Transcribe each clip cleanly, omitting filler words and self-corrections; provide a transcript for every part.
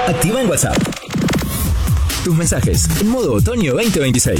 Activa en WhatsApp tus mensajes en modo otoño 2026.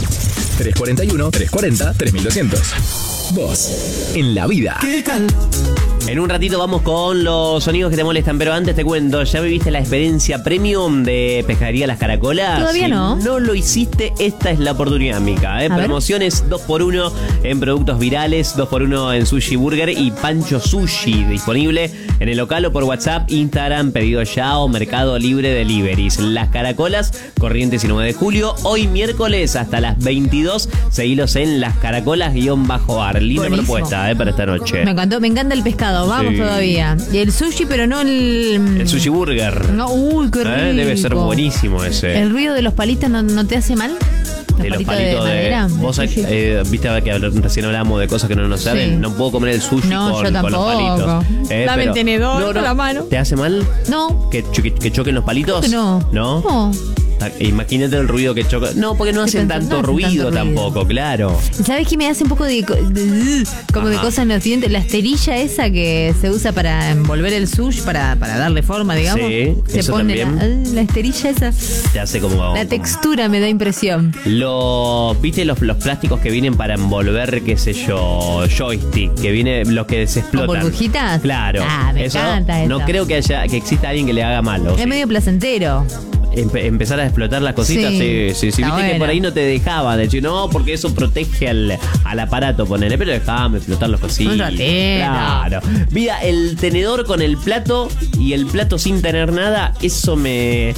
341-340-3200. Vos, en la vida. En un ratito vamos con los sonidos que te molestan, pero antes te cuento, ¿ya viviste la experiencia premium de Pescadería Las Caracolas? Todavía no. Si no lo hiciste, esta es la oportunidad, Mica. Promociones 2x1 en productos virales, 2x1 en Sushi Burger y Pancho Sushi, disponible en el local o por WhatsApp, Instagram, pedido ya o Mercado Libre Deliveries. Las Caracolas, Corrientes y 9 de julio, hoy miércoles hasta las 22, seguilos en Las Caracolas-bar. Linda propuesta para esta noche. Me encantó, me encanta el pescado. Vamos todavía. Y el sushi, pero no el Sushi Burger. No, uy, qué rico. Debe ser buenísimo ese. ¿El ruido de los palitos no te hace mal? De los palitos de madera. Vos viste que recién hablamos de cosas que no nos salen. Sí. No puedo comer el sushi con los palitos. Dame el tenedor con la mano. ¿Te hace mal? No. ¿Que choquen los palitos? No. ¿No? Imagínate el ruido que choca. No, porque no hacen tanto ruido tampoco, claro. ¿Sabes qué me hace un poco de cosas en los dientes? La esterilla esa que se usa para envolver el sushi, para darle forma, digamos. Sí, se eso pone la esterilla esa. Te hace como... La textura me da impresión. ¿Viste los plásticos que vienen para envolver, qué sé yo, joystick? Que viene los que se explotan. ¿Con burbujitas? Claro. Me encanta eso. No creo que exista alguien que le haga mal. Es medio placentero. Empezar a explotar las cositas, sí. Viste bueno. Que por ahí no te dejaba de decir, no, porque eso protege al aparato, ponele, pero dejame explotar las cositas. Claro. Mira, el tenedor con el plato y el plato sin tener nada, eso le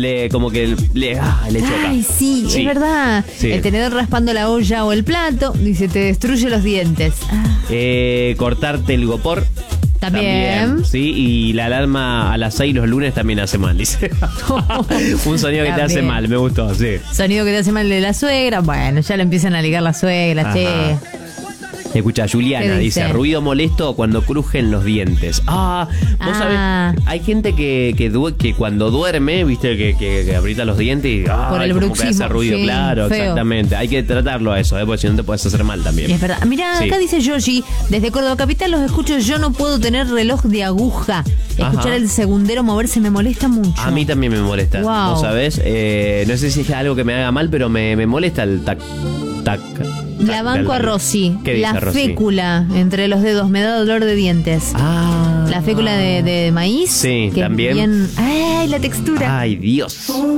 choca. Ay, sí, es verdad. Sí. El tenedor raspando la olla o el plato, dice, te destruye los dientes. Cortarte el gopor. También, sí, y la alarma a las 6 los lunes también hace mal, dice. Un sonido que te hace mal, me gustó, sí. Sonido que te hace mal de la suegra, bueno, ya lo empiezan a ligar la suegra, che. Escucha, Juliana dice, ruido molesto cuando crujen los dientes. Vos sabés, hay gente que cuando duerme, viste, que aprieta los dientes y por el bruxismo, que hace ruido, sí, claro, feo. Exactamente. Hay que tratarlo a eso, porque si no te puedes hacer mal también. Es verdad. Mirá, acá dice Yoshi, desde Córdoba Capital los escucho, yo no puedo tener reloj de aguja. Escuchar el segundero moverse me molesta mucho. A mí también me molesta, wow. ¿Vos sabés? No sé si es algo que me haga mal, pero me molesta el tac. La banco a Rosy. La Rosy? Fécula entre los dedos me da dolor de dientes. La fécula de maíz. Sí, que también. Bien... ¡Ay, la textura! ¡Ay, Dios!